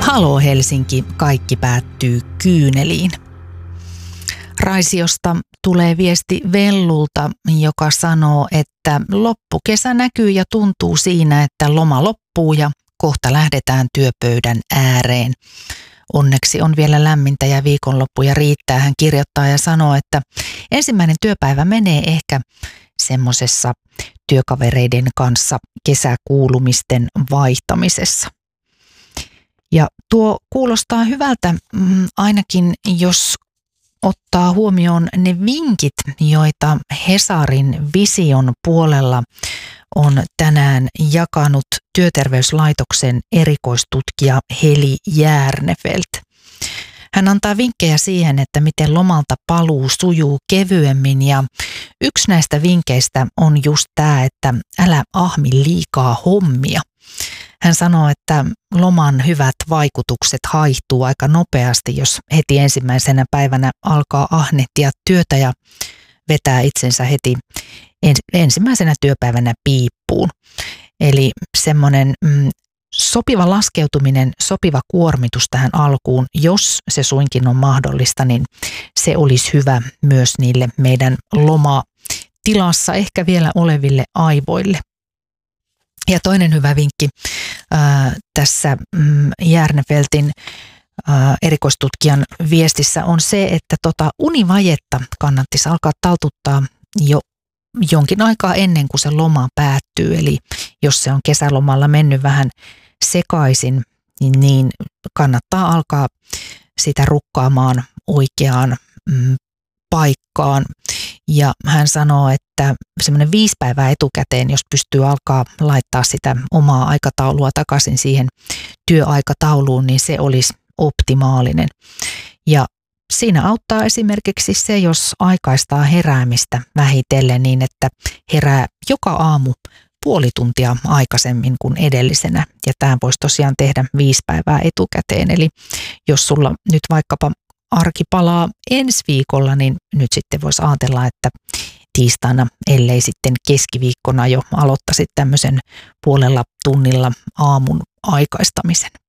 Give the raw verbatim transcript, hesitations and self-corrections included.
Halo Helsinki, kaikki päättyy kyyneliin. Raisiosta tulee viesti Vellulta, joka sanoo, että loppukesä näkyy ja tuntuu siinä, että loma loppuu ja kohta lähdetään työpöydän ääreen. Onneksi on vielä lämmintä ja viikonloppuja riittää. Hän kirjoittaa ja sanoo, että ensimmäinen työpäivä menee ehkä semmoisessa työkavereiden kanssa kesäkuulumisten vaihtamisessa. Ja tuo kuulostaa hyvältä ainakin, jos ottaa huomioon ne vinkit, joita Hesarin Vision puolella on tänään jakanut Työterveyslaitoksen erikoistutkija Heli Järnefelt. Hän antaa vinkkejä siihen, että miten lomalta paluu sujuu kevyemmin, ja yksi näistä vinkkeistä on just tämä, että älä ahmi liikaa hommia. Hän sanoo, että loman hyvät vaikutukset haihtuu aika nopeasti, jos heti ensimmäisenä päivänä alkaa ahnehtia työtä ja vetää itsensä heti ensimmäisenä työpäivänä piippuun. Eli semmoinen mm, sopiva laskeutuminen, sopiva kuormitus tähän alkuun, jos se suinkin on mahdollista, niin se olisi hyvä myös niille meidän lomatilassa ehkä vielä oleville aivoille. Ja toinen hyvä vinkki ää, tässä mm, Järnefeltin ää, erikoistutkijan viestissä on se, että tota univajetta kannattaisi alkaa taltuttaa jo jonkin aikaa ennen kuin se loma päättyy. Eli jos se on kesälomalla mennyt vähän sekaisin, niin, niin kannattaa alkaa sitä rukkaamaan oikeaan mm, paikkaan. Ja hän sanoo, että semmoinen viisi päivää etukäteen, jos pystyy alkaa laittaa sitä omaa aikataulua takaisin siihen työaikatauluun, niin se olisi optimaalinen. Ja siinä auttaa esimerkiksi se, jos aikaistaa heräämistä vähitellen niin, että herää joka aamu puoli tuntia aikaisemmin kuin edellisenä. Ja tämä voisi tosiaan tehdä viisi päivää etukäteen. Eli jos sulla nyt vaikkapa arki palaa ensi viikolla, niin nyt sitten voisi ajatella, että tiistaina, ellei sitten keskiviikkona jo aloittaisit tämmöisen puolella tunnilla aamun aikaistamisen.